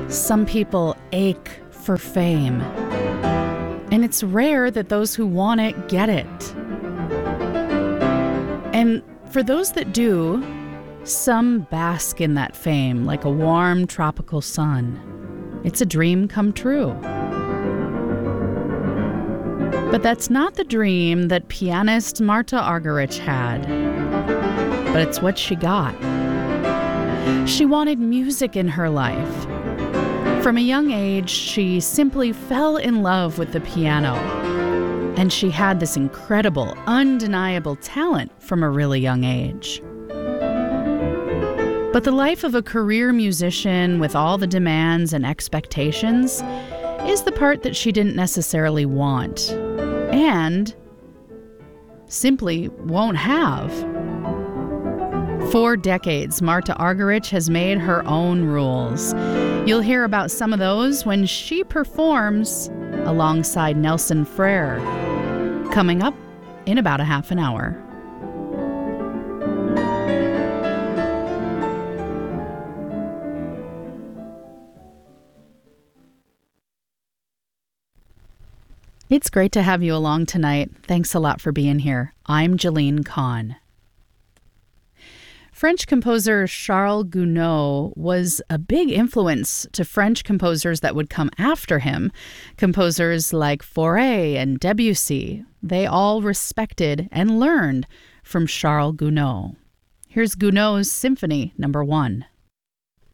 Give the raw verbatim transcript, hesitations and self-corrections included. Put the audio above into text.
Some people ache for fame, and it's rare that those who want it get it. And for those that do, some bask in that fame like a warm tropical sun. It's a dream come true. But that's not the dream that pianist Marta Argerich had. But it's what she got. She wanted music in her life. From a young age, she simply fell in love with the piano. And she had this incredible, undeniable talent from a really young age. But the life of a career musician with all the demands and expectations is the part that she didn't necessarily want. And simply won't have. For decades, Marta Argerich has made her own rules. You'll hear about some of those when she performs alongside Nelson Frere, coming up in about a half an hour. It's great to have you along tonight. Thanks a lot for being here. I'm Jeline Kahn. French composer Charles Gounod was a big influence to French composers that would come after him. Composers like Fauré and Debussy, they all respected and learned from Charles Gounod. Here's Gounod's Symphony Number One.